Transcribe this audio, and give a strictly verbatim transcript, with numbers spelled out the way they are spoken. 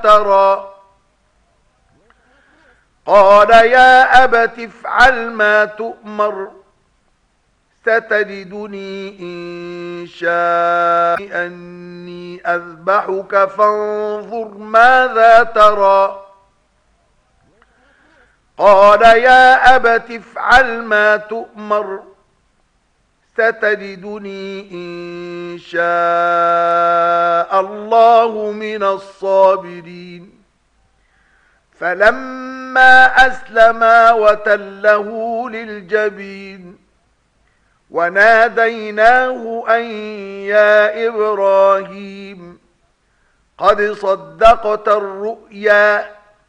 ترى قال يا أبت افعل ما تؤمر ستجدني إن شاء أني أذبحك فانظر ماذا ترى قال يا أبت افعل ما تؤمر ستجدني إن شاء الله من الصابرين فلما أسلما وتله للجبين وناديناه أن يا إبراهيم قد صدقت الرؤيا